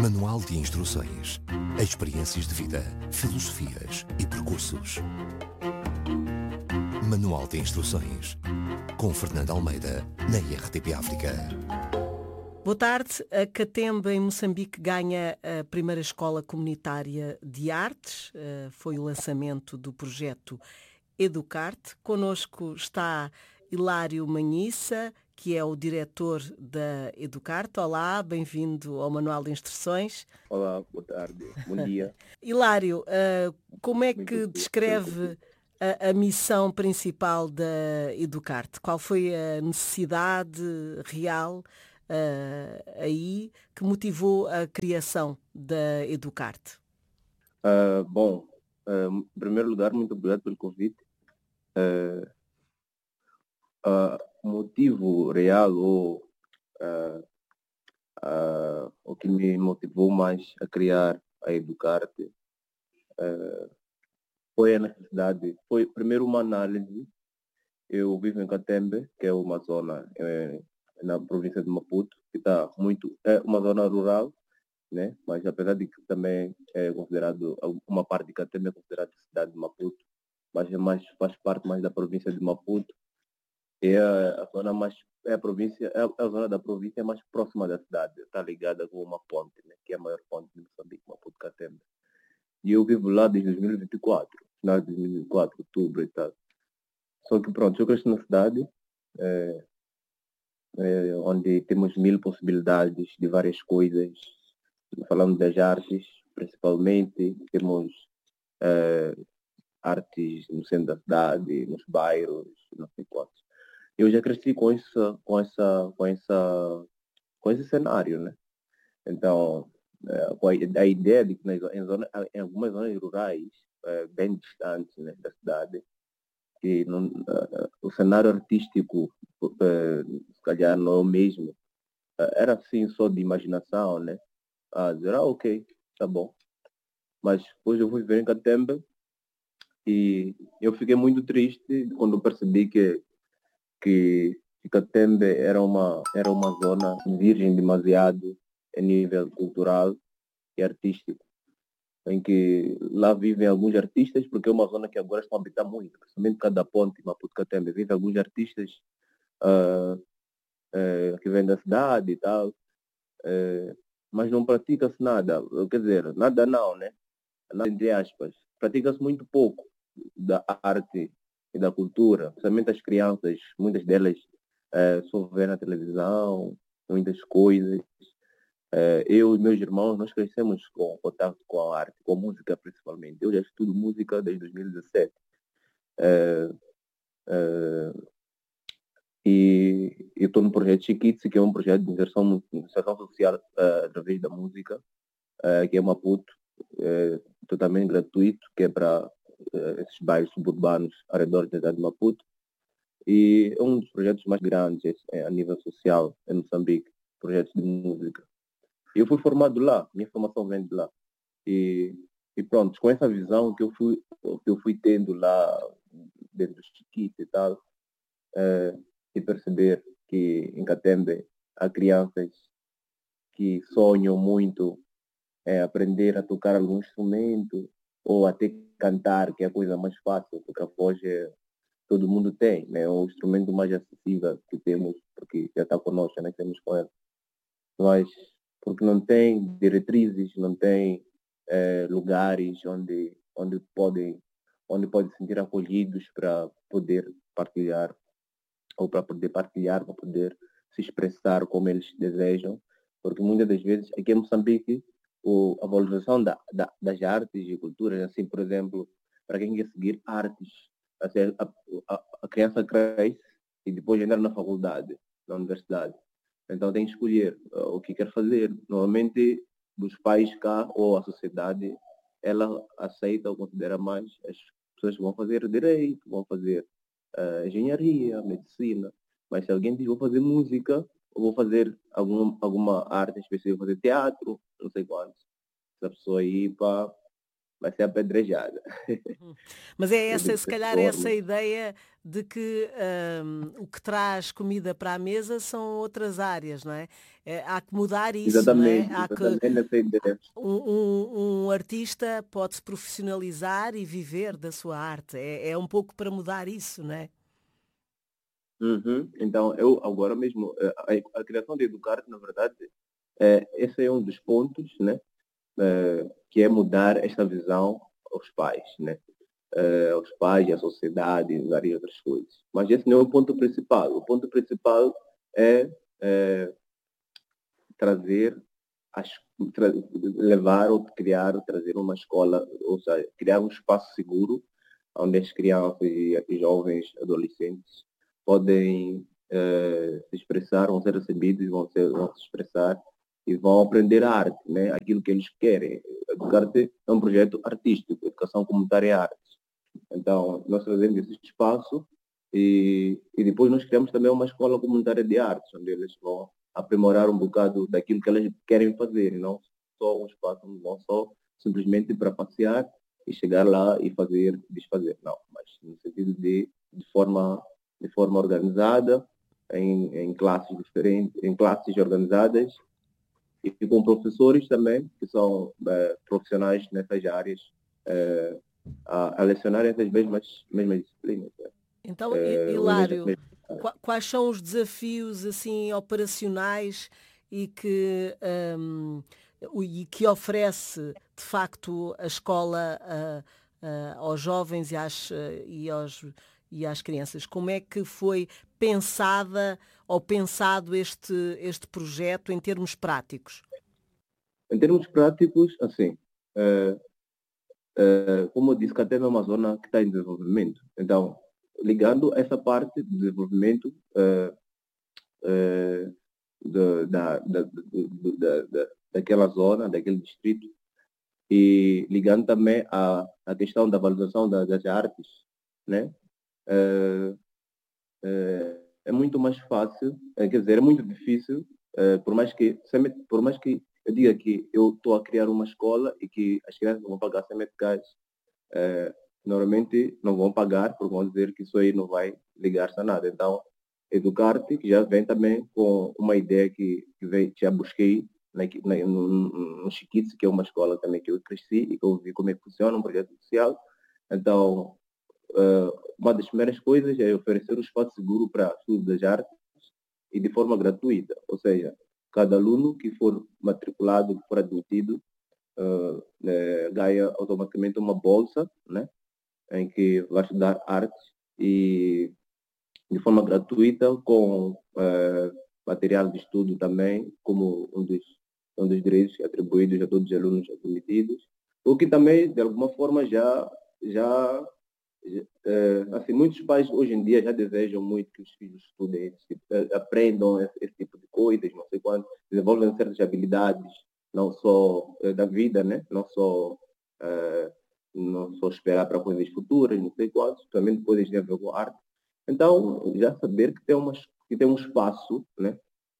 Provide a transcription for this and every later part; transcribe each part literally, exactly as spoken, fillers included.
Manual de instruções, experiências de vida, filosofias e percursos. Manual de instruções, com Fernando Almeida, na R T P África. Boa tarde. A Catembe, em Moçambique, ganha a primeira escola comunitária de artes. Foi o lançamento do projeto Educarte. Connosco está Hilário Manhissa, que é o diretor da Educarte. Olá, bem-vindo ao Manual de Instruções. Olá, boa tarde, bom dia. Hilário, como é que Muito descreve a, a missão principal da Educarte? Qual foi a necessidade real Uh, aí que motivou a criação da Educarte? Uh, bom, uh, em primeiro lugar, muito obrigado pelo convite. Uh, uh, o motivo real ou uh, uh, o que me motivou mais a criar a Educarte uh, foi a necessidade, foi primeiro uma análise. Eu vivo em Catembe, que é uma zona é, na província de Maputo, que está muito, é uma zona rural, né? Mas apesar de que também é considerado, uma parte de Catembe é considerada cidade de Maputo, mas é mais, faz parte mais da província de Maputo. É a, a zona mais, é a província, é a, a zona da província mais próxima da cidade, está ligada com uma ponte, né? Que é a maior ponte de Moçambique, Maputo, Catembe. E eu vivo lá desde dois mil e vinte e quatro, final de dois mil e vinte e quatro, outubro e tal. Só que pronto, eu cresci na cidade, é, é, onde temos mil possibilidades de várias coisas. Falando das artes, principalmente, temos é, artes no centro da cidade, nos bairros, não sei quantos. Eu já cresci com essa, com essa, com essa, com esse cenário, né? Então, é, com a, a ideia de que nas, em, zona, em algumas zonas rurais, é, bem distantes, né, da cidade, que não, uh, o cenário artístico, uh, se calhar não é o mesmo, uh, era assim só de imaginação, né? Ah, dizer, ah, ok, tá bom. Mas depois eu fui ver em Catembe e eu fiquei muito triste quando percebi que, que Catembe era uma, era uma zona virgem demasiado a nível cultural e artístico, em que lá vivem alguns artistas, porque é uma zona que agora estão a habitar muito, principalmente cada ponte, Maputo Catembe, vivem alguns artistas uh, uh, que vêm da cidade e tal, uh, mas não pratica-se nada, quer dizer, nada não, né? Nada entre aspas. Pratica-se muito pouco da arte e da cultura, principalmente as crianças, muitas delas uh, só vêem na televisão, muitas coisas. Uh, eu e meus irmãos, nós crescemos com contato com a arte, com a música principalmente. Eu já estudo música desde dois mil e dezessete. Uh, uh, e estou no projeto Chiquitse, que é um projeto de inserção, inserção social uh, através da música, uh, que é Maputo, uh, totalmente gratuito, que é para uh, esses bairros suburbanos ao redor da cidade de Maputo. E é um dos projetos mais grandes uh, a nível social em Moçambique, projetos de música. Eu fui formado lá, minha formação vem de lá. E, e pronto, com essa visão que eu fui, que eu fui tendo lá dentro do Chiquito e tal, é, e perceber que em Catembe há crianças que sonham muito é, aprender a tocar algum instrumento ou até cantar, que é a coisa mais fácil, porque a voz é, todo mundo tem, né? É o instrumento mais acessível que temos, porque já está conosco, né? Temos com ele. Mas porque não tem diretrizes, não tem é, lugares onde, onde podem onde podem se sentir acolhidos para poder partilhar, ou para poder partilhar, para poder se expressar como eles desejam, porque muitas das vezes aqui em Moçambique o, a valorização da, da, das artes e culturas, assim, por exemplo, para quem quer seguir artes, assim, a, a, a criança cresce e depois entra na faculdade, na universidade. Então tem que escolher uh, o que quer fazer. Normalmente os pais cá ou a sociedade, ela aceita ou considera mais as pessoas que vão fazer direito, vão fazer uh, engenharia, medicina. Mas se alguém diz vou fazer música, ou vou fazer algum, alguma arte específica, vou fazer teatro, não sei quantos. Se a pessoa ir para vai ser apedrejada. Uhum. Mas é Eu essa, digo se dessa calhar, essa forma. ideia de que hum, o que traz comida para a mesa são outras áreas, não é? Eh, há que mudar isso, não é? Exatamente, Há que exatamente essa ideia. um, um- um artista pode se profissionalizar e viver da sua arte. É, é um pouco para mudar isso, não é? Uhum. Então, eu agora mesmo, eh, a, a criação de Educar, na verdade, é, esse é um dos pontos, né, eh, que é mudar esta visão aos pais, né, eh, aos pais, à sociedade e várias outras coisas. Mas esse não é o ponto principal. O ponto principal é, eh, trazer, as, tra, levar ou criar, trazer uma escola, ou seja, criar um espaço seguro onde as crianças e, e jovens adolescentes podem eh, se expressar, vão ser recebidos, vão, ser, vão se expressar e vão aprender a arte, né? Aquilo que eles querem. Educar-te é um projeto artístico, educação comunitária é arte. Então, nós trazemos esse espaço e, e depois nós criamos também uma escola comunitária de artes, onde eles vão aprimorar um bocado daquilo que elas querem fazer, e não só um espaço onde vão só simplesmente para passear e chegar lá e fazer, desfazer. Não, mas no sentido de, de, forma, de forma organizada, em, em classes diferentes, em classes organizadas e com professores também, que são eh, profissionais nessas áreas, eh, a, a lecionar essas mesmas, mesmas disciplinas. Né? Então, Hi- Eh, ou mesmo- Hilário, qua- quais são os desafios assim operacionais e que, hum, o- e que oferece de facto a escola a- a- aos jovens e às, eh, e aos, e às crianças? Como é que foi pensada ou pensado este, este projeto em termos práticos? em termos práticos, assim, eh, eh, como eu disse, Catema é uma zona que está em desenvolvimento. Então, ligando essa parte de desenvolvimento eh, eh, da, da, da, da, da, daquela zona, daquele distrito, e ligando também a, a questão da valorização da, das artes, né? Eh, eh, é muito mais fácil, eh, quer dizer, é muito difícil, eh, por mais que, por mais que eu diga que eu estou a criar uma escola e que as crianças vão pagar cem meticais, eh, normalmente não vão pagar, porque vão dizer que isso aí não vai ligar-se a nada. Então, Educar-te, que já vem também com uma ideia que, que, veio, que já busquei na, na, no, no Chiquice, que é uma escola também que eu cresci e que eu vi como é que funciona, um projeto social. Então, uh, uma das primeiras coisas é oferecer um espaço seguro para estudo das artes e de forma gratuita. Ou seja, cada aluno que for matriculado, que for admitido, uh, né, ganha automaticamente uma bolsa, né, em que vai estudar artes e de forma gratuita, com uh, material de estudo também, como um dos, um dos direitos atribuídos a todos os alunos admitidos, o que também, de alguma forma, já, já uh, assim, muitos pais hoje em dia já desejam muito que os filhos estudem, aprendam esse, esse tipo de coisas, não sei quanto, desenvolvam certas habilidades, não só uh, da vida, né? Não só uh, não só esperar para coisas futuras, não sei quantos, também coisas de a ver com arte. Então, já saber que tem, uma, que tem um espaço, né,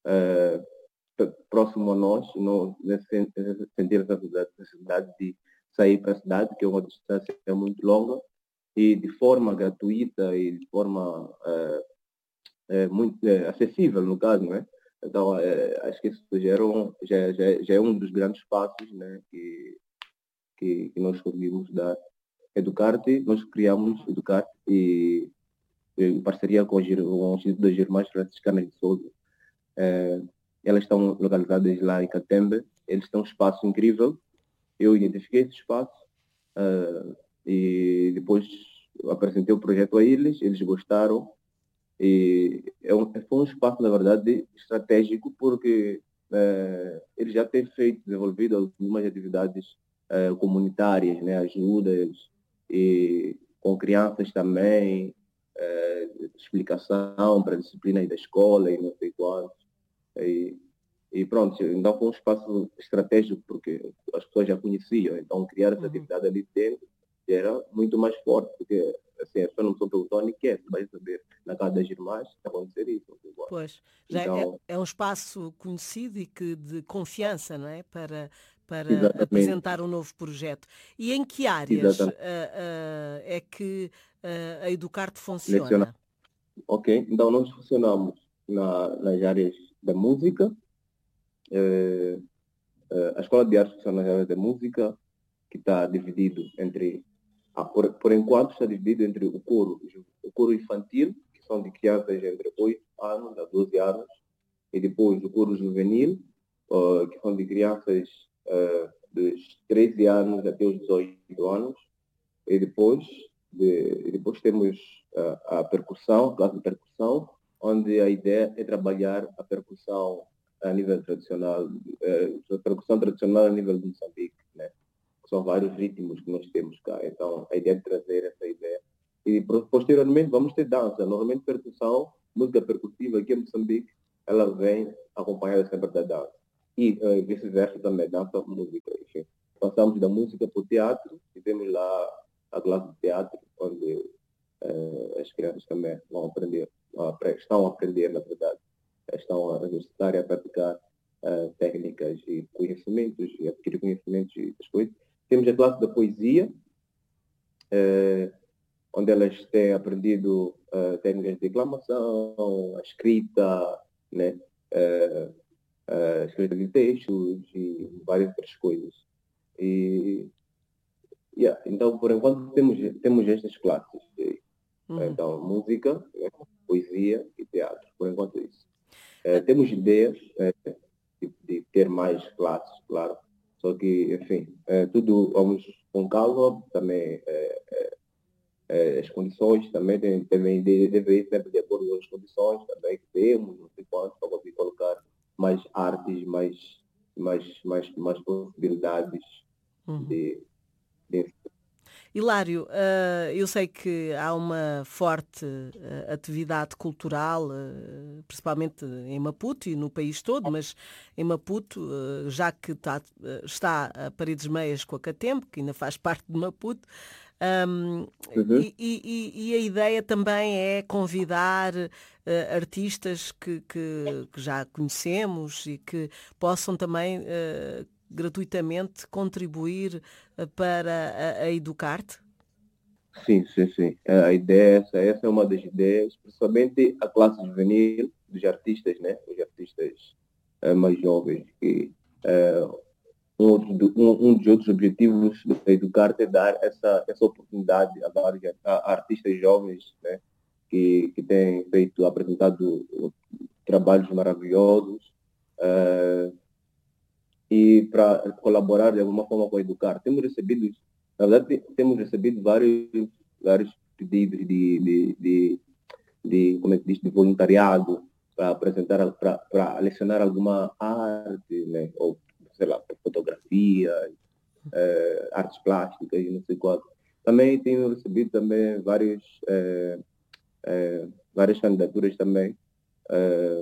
uh, próximo a nós, não, nesse, sentir essa necessidade de sair para a cidade, que é uma distância muito longa, e de forma gratuita e de forma uh, uh, muito uh, acessível, no caso, né? Então, uh, acho que isso já, um, já, já, já é um dos grandes passos, né, que, que, que nós conseguimos dar. Educar-te, nós criamos Educar-te e em parceria com, com o Instituto das Irmãs Franciscanas de Souza. É, elas estão localizadas lá em Catembe. Eles têm um espaço incrível. Eu identifiquei esse espaço uh, e depois apresentei o projeto a eles. Eles gostaram. E é um, foi um espaço, na verdade, estratégico, porque uh, eles já têm feito, desenvolvido algumas atividades uh, comunitárias, né, ajudas, e com crianças também, é, explicação para disciplinas da escola e não sei quantos. E, e pronto, então foi um espaço estratégico porque as pessoas já conheciam, então criar essa Uhum. atividade ali dentro era muito mais forte, porque assim, as pessoas não são perguntar onde quer, você vai saber na casa das irmãs acontecer isso. Não sei quantos. Pois, já é, Então, é um espaço conhecido e que de confiança, não é? Para, para Exatamente. apresentar um novo projeto. E em que áreas uh, Exatamente. uh, é que uh, a Educarte Leciona. funciona? Ok, então nós funcionamos na, nas áreas da música. eh, eh, a Escola de Artes funciona nas áreas da música, que está dividido entre, ah, por, por enquanto está dividido entre o coro, o coro infantil, que são de crianças entre oito anos a doze anos, e depois o coro juvenil, uh, que são de crianças uh, dos treze anos até os dezoito anos, e depois, de, e depois temos uh, a percussão, a classe de percussão, onde a ideia é trabalhar a percussão a nível tradicional, uh, a percussão tradicional a nível de Moçambique, né? São vários ritmos que nós temos cá, então a ideia é trazer essa ideia. E posteriormente vamos ter dança, normalmente percussão, música percussiva aqui em Moçambique, ela vem acompanhada sempre da dança. E uh, vice-versa também, dança, música, enfim. Passamos da música para o teatro e temos lá a classe de teatro, onde uh, as crianças também vão aprender, estão a aprender, na verdade, estão a exercitar e a praticar uh, técnicas e conhecimentos, e adquirir conhecimentos e as coisas. Temos a classe da poesia, uh, onde elas têm aprendido uh, técnicas de declamação, a escrita, né? Uh, uh, a escrita de textos e várias outras coisas. E, yeah, então, por enquanto, temos, temos estas classes. Uhum. Então, música, né? Poesia e teatro. Por enquanto, é isso. Uh, temos ideias uh, de, de ter mais classes, claro. Só que, enfim, uh, tudo vamos com calma, também uh, uh, as condições também tem, também deve ir sempre de acordo com as condições também que temos, não sei quanto, para conseguir colocar mais artes, mais, mais, mais, mais possibilidades uhum. de, de... Hilário, uh, eu sei que há uma forte uh, atividade cultural, uh, principalmente em Maputo e no país todo, mas em Maputo, uh, já que tá, uh, está a Paredes Meias com a Catembe, que ainda faz parte de Maputo, um, uhum. e, e, e a ideia também é convidar uh, artistas que, que, que já conhecemos e que possam também uh, gratuitamente contribuir para a, a Educarte? Sim, sim, sim. A ideia é essa, essa é uma das ideias, principalmente a classe juvenil dos artistas, né? Os artistas uh, mais jovens. Que, uh, um, um, um dos outros objetivos da Educarte é dar essa, essa oportunidade a vários a, a artistas jovens, né? Que, que têm feito, apresentado trabalhos maravilhosos. Uh, e para colaborar de alguma forma com a Educarte. Temos recebido, na verdade, temos recebido vários, vários pedidos de, de, de, de, como é que diz, de voluntariado para apresentar, para, para lecionar alguma arte, né? Ou, sei lá, fotografia, eh, artes plásticas e não sei qual. Também tenho recebido também vários, eh, eh, várias candidaturas também, eh,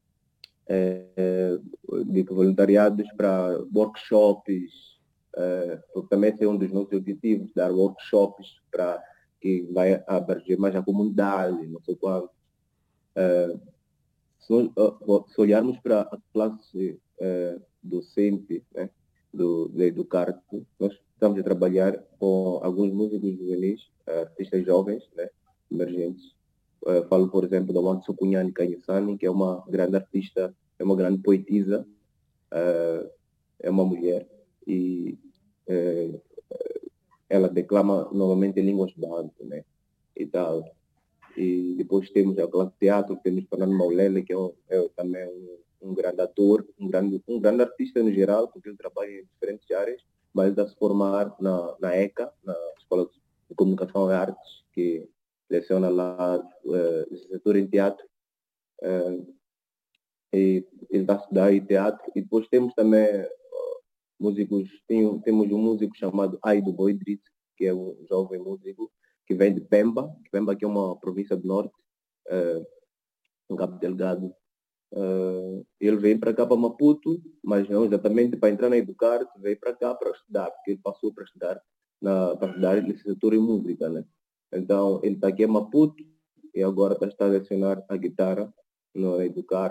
É, de voluntariados para workshops, é, porque também esse é um dos nossos objetivos, dar workshops para que vai abranger mais a comunidade, não sei quanto. É, se, se olharmos para a classe é, docente, né, do, da Educarte, nós estamos a trabalhar com alguns músicos juvenis, artistas jovens, né, emergentes. Uh, falo, por exemplo, da Wansu Sukunyani Kanyusani, que é uma grande artista, é uma grande poetisa, uh, é uma mulher, e uh, ela declama novamente em línguas bantu, né, e tal. E depois temos a classe de teatro, temos Fernando Maulele, que é, um, é também um, um grande ator, um grande, um grande artista no geral, porque ele trabalha em diferentes áreas, mas ele está a se formar na, na ECA, na Escola de Comunicação e Artes, que leciona lá uh, licenciatura em teatro, uh, e ele está a estudar em teatro. E depois temos também uh, músicos, tem, temos um músico chamado Aido Boidrit, que é um jovem músico que vem de Pemba, Pemba que é uma província do norte, uh, em Cabo Delgado. Uh, ele vem para cá, para Maputo, mas não exatamente para entrar na Educarte, veio para cá para estudar, porque ele passou para estudar, na, para estudar licenciatura em música, né? Então, ele está aqui em Maputo e agora está a lecionar a guitarra no Educarte.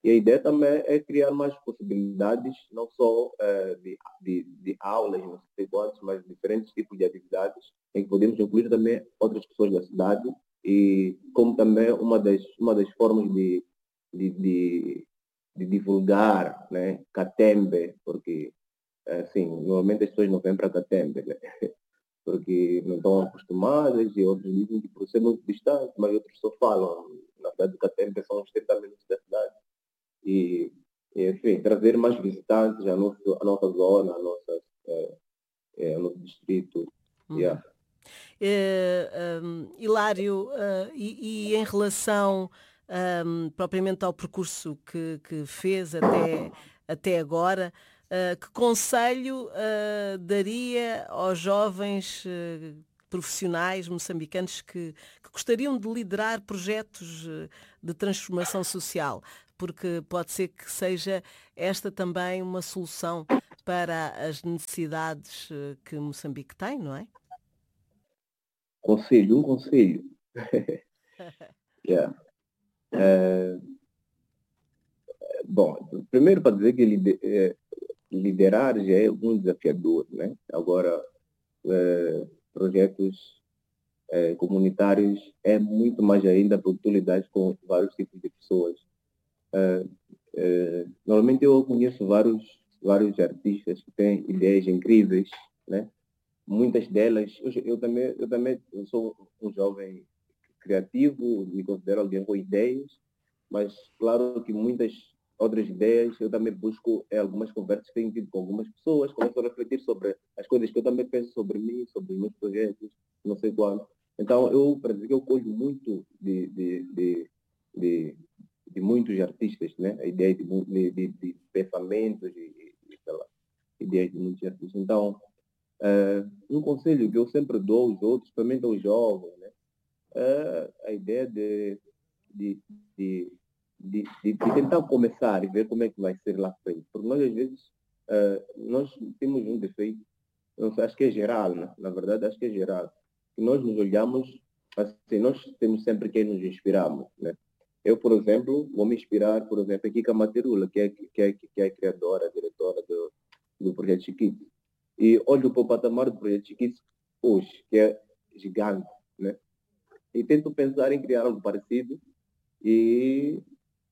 E a ideia também é criar mais possibilidades, não só eh, de, de, de aulas, não sei quantos, mas diferentes tipos de atividades, em que podemos incluir também outras pessoas da cidade, e como também uma das, uma das formas de, de, de, de divulgar, né, Catembe, porque assim, normalmente as pessoas não vêm para Catembe, né? Porque não estão acostumadas, e outros dizem que por ser muito distante, mas outros só falam. Na verdade, Catembe são uns trinta minutos da cidade. E, e, enfim, trazer mais visitantes à nossa, à nossa zona, à nossa, é, é, ao nosso distrito. Uhum. Yeah. Eh, um, Hilário, eh, e, e em relação um, propriamente ao percurso que, que fez até, até agora, eh, que conselho eh, daria aos jovens eh, profissionais moçambicanos que, que gostariam de liderar projetos eh, de transformação social? Porque pode ser que seja esta também uma solução para as necessidades eh, que Moçambique tem, não é? Conselho, um conselho. Yeah. É, bom, primeiro para dizer que lide- é, liderar já é um desafiador, né? Agora, é, projetos é, comunitários é muito mais ainda porque tu lidas com vários tipos de pessoas. É, é, normalmente eu conheço vários, vários artistas que têm ideias incríveis, né? Muitas delas, eu, eu também, eu também eu sou um jovem criativo, me considero alguém com ideias, mas claro que muitas outras ideias eu também busco em algumas conversas que tenho tido com algumas pessoas, começo a refletir sobre as coisas que eu também penso sobre mim, sobre os meus projetos, não sei quando. Então, eu, para dizer que eu colho muito de, de, de, de, de muitos artistas, né? A ideia de, de, de, de pensamentos e, e sei lá, ideias de muitos artistas. Então, uh, um conselho que eu sempre dou aos outros, principalmente aos jovens, né? É a ideia de, de, de, de, de, de tentar começar e ver como é que vai ser lá à frente. Porque nós, às vezes, uh, nós temos um defeito, não sei, acho que é geral, né? Na verdade, acho que é geral. Que nós nos olhamos, assim, nós temos sempre quem nos inspiramos, né? Eu, por exemplo, vou me inspirar, por exemplo, aqui com a Materula, que é, que é, que é a criadora, a diretora do, do Projeto Chiquito. E olho para o patamar do Projeto Chiquito hoje, que é gigante, né? E tento pensar em criar algo parecido e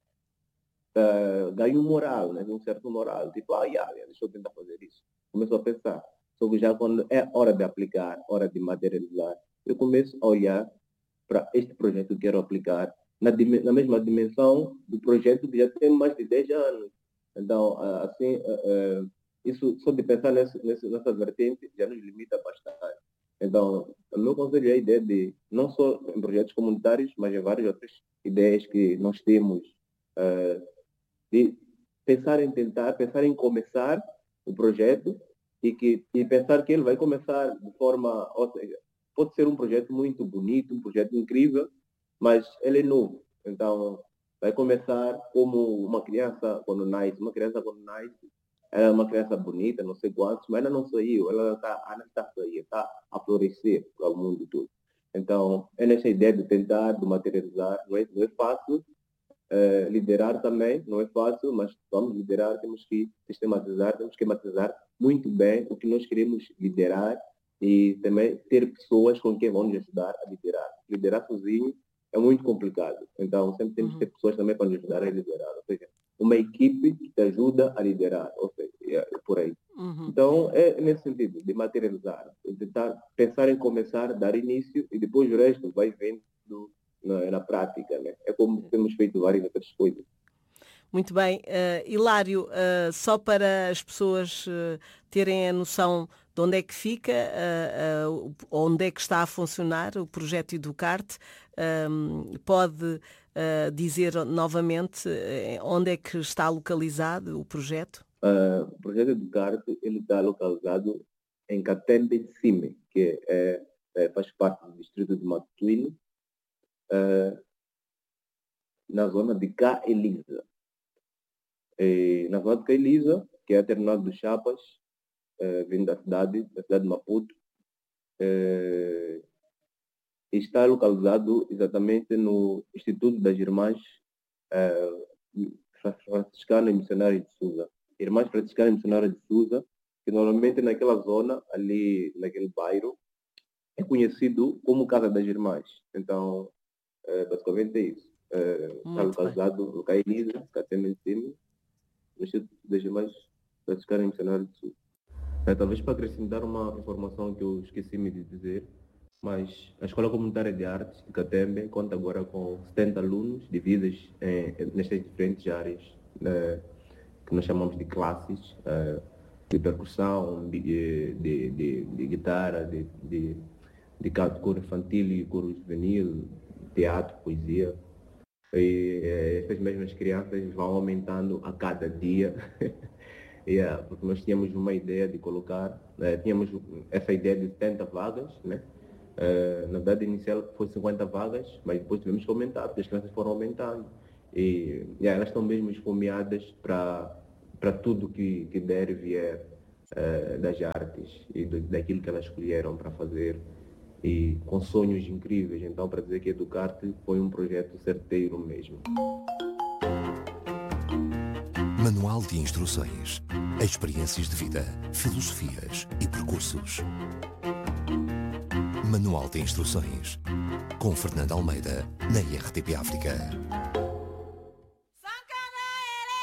uh, ganho moral, né? Um certo moral. Tipo, ah, yeah, yeah, deixa eu tentar fazer isso. Começo a pensar. Só que já quando é hora de aplicar, hora de materializar, eu começo a olhar para este projeto que quero aplicar na, na mesma dimensão do projeto que já tem mais de dez anos. Então, uh, assim, uh, uh, isso, só de pensar nesse, nesse, nessa vertente já nos limita bastante. Então, o meu conselho é a ideia de, não só em projetos comunitários, mas em várias outras ideias que nós temos, uh, de pensar em tentar, pensar em começar o projeto e, que, e pensar que ele vai começar de forma, ou seja, pode ser um projeto muito bonito, um projeto incrível, mas ele é novo. Então, vai começar como uma criança quando nasce. Uma criança quando nasce, ela é uma criança bonita, não sei quantos, mas ainda não saiu. Ela está, ainda está a sair, está a florescer para o mundo todo. Então, é nessa ideia de tentar, de materializar. Não é, não é fácil. Uh, liderar também não é fácil, mas vamos liderar, temos que sistematizar, temos que matizar muito bem o que nós queremos liderar e também ter pessoas com quem vão nos ajudar a liderar. Liderar sozinho é muito complicado, então sempre temos que ter pessoas também para nos ajudar a liderar, ou seja, uma equipe que te ajuda a liderar, ou seja, é por aí. Uhum. Então é nesse sentido, de materializar, de tentar pensar em começar, dar início e depois o resto vai vendo Na, na prática, né? É como temos feito várias outras coisas. Muito bem. Uh, Hilário, uh, só para as pessoas uh, terem a noção de onde é que fica, uh, onde é que está a funcionar o projeto Educarte, pode dizer novamente onde é que está localizado o projeto? o projeto Educarte, ele está localizado em Catembe de Cime, que é, é, faz parte do distrito de Matuíne, na zona de Cá Elisa. E, na zona de Cá Elisa, que é a terminal dos Chapas, eh, vindo da cidade, da cidade de Maputo, eh, está localizado exatamente no Instituto das Irmãs eh, franciscanas missionárias de Susa. Irmãs franciscanas missionárias de Susa, que normalmente naquela zona, ali naquele bairro, é conhecido como Casa das Irmãs. Então, é, basicamente é isso. É, está localizado, localizado, Catema em cima, no Instituto das Irmãs franciscanas missionárias de Susa. É, talvez para acrescentar uma informação que eu esqueci-me de dizer, mas a Escola Comunitária de Artes de Catembe conta agora com setenta alunos divididos em, nestas diferentes áreas, né, que nós chamamos de classes, é, de percussão, de, de, de, de guitarra, de, de, de coro infantil e coro juvenil, teatro, poesia. E é, estas mesmas crianças vão aumentando a cada dia. Yeah, porque nós tínhamos uma ideia de colocar, né, tínhamos essa ideia de setenta vagas, né? Uh, na verdade inicial foi cinquenta vagas, mas depois tivemos que aumentar, porque as crianças foram aumentando. E yeah, elas estão mesmo esfomeadas para para tudo que, que der e vier uh, das artes e do, daquilo que elas escolheram para fazer, e com sonhos incríveis. Então, para dizer que Educar-te foi um projeto certeiro mesmo. Manual de instruções, experiências de vida, filosofias e percursos. Manual de instruções, com Fernando Almeida, na R T P África.